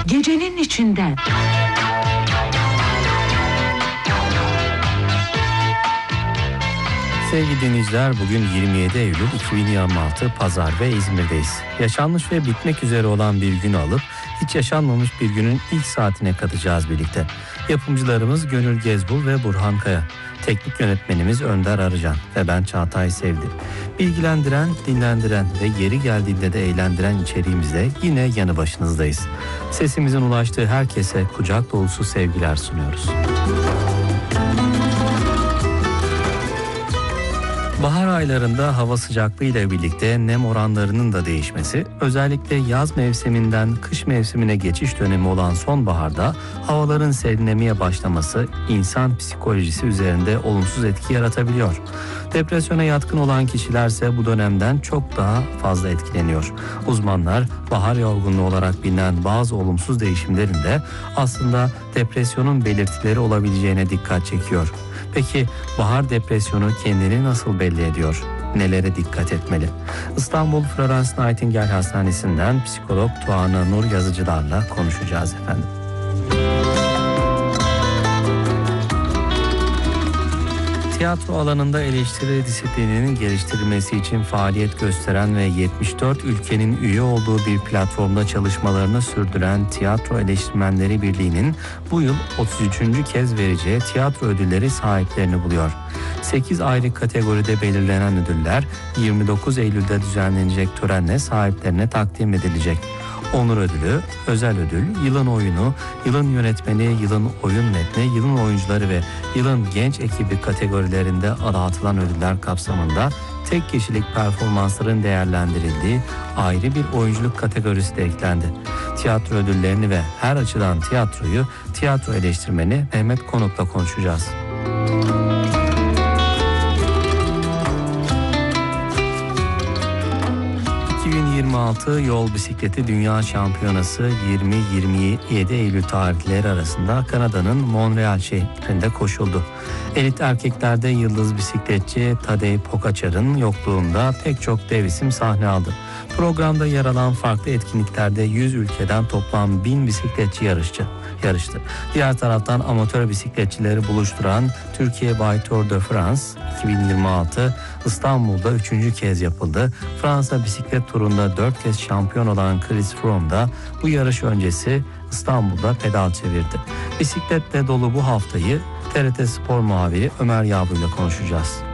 Gecenin içinden. Sevgili dinleyiciler, bugün 27 Eylül 2026 Pazar ve İzmir'deyiz. Yaşanmış ve bitmek üzere olan bir günü alıp hiç yaşanmamış bir günün ilk saatine katacağız birlikte. Yapımcılarımız Gönül Gezbul ve Burhan Kaya. Teknik yönetmenimiz Önder Arıcan ve ben Çağatay Sevdi. Bilgilendiren, dinlendiren ve yeri geldiğinde de eğlendiren içeriğimizle yine yanı başınızdayız. Sesimizin ulaştığı herkese kucak dolusu sevgiler sunuyoruz. Bahar aylarında hava sıcaklığı ile birlikte nem oranlarının da değişmesi, özellikle yaz mevsiminden kış mevsimine geçiş dönemi olan sonbaharda havaların serinlemeye başlaması insan psikolojisi üzerinde olumsuz etki yaratabiliyor. Depresyona yatkın olan kişilerse bu dönemden çok daha fazla etkileniyor. Uzmanlar bahar yorgunluğu olarak bilinen bazı olumsuz değişimlerin de aslında depresyonun belirtileri olabileceğine dikkat çekiyor. Peki bahar depresyonu kendini nasıl belli ediyor? Nelere dikkat etmeli? İstanbul Florence Nightingale Hastanesi'nden psikolog Tuğanı Nur Yazıcılar'la konuşacağız efendim. Tiyatro alanında eleştiri disiplininin geliştirilmesi için faaliyet gösteren ve 74 ülkenin üye olduğu bir platformda çalışmalarını sürdüren Tiyatro Eleştirmenleri Birliği'nin bu yıl 33. kez vereceği tiyatro ödülleri sahiplerini buluyor. 8 ayrı kategoride belirlenen ödüller 29 Eylül'de düzenlenecek törenle sahiplerine takdim edilecek. Onur ödülü, özel ödül, yılın oyunu, yılın yönetmeni, yılın oyun metni, yılın oyuncuları ve yılın genç ekibi kategorilerinde dağıtılan ödüller kapsamında tek kişilik performansların değerlendirildiği ayrı bir oyunculuk kategorisi de eklendi. Tiyatro ödüllerini ve her açıdan tiyatroyu tiyatro eleştirmeni Mehmet Konuk'la konuşacağız. Yol Bisikleti Dünya Şampiyonası 20-27 Eylül tarihleri arasında Kanada'nın Montreal şehrinde koşuldu. Elit erkeklerde yıldız bisikletçi Tadej Pogačar'ın yokluğunda pek çok dev isim sahne aldı. Programda yer alan farklı etkinliklerde 100 ülkeden toplam 1000 bisikletçi yarıştı. Diğer taraftan amatör bisikletçileri buluşturan Türkiye By Tour de France 2026 İstanbul'da 3. kez yapıldı. Fransa bisiklet turunda 4 kez şampiyon olan Chris Froome da bu yarış öncesi İstanbul'da pedal çevirdi. Bisikletle dolu bu haftayı TRT Spor muhabiri Ömer Yağbu ile konuşacağız.